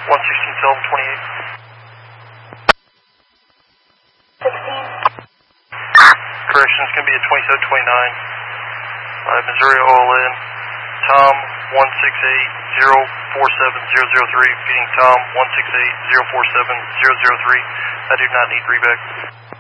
116, tell them 28. 16. Corrections can be at 2729. Missouri Oil in. Tom 168-047-003, feeding Tom 168-047-003. I do not need reback.